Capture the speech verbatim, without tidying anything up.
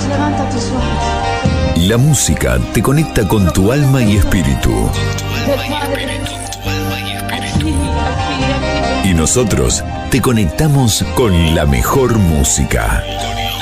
Vamos, levanta tus ojos. La música te conecta con tu alma y espíritu. Y nosotros te conectamos con la mejor música.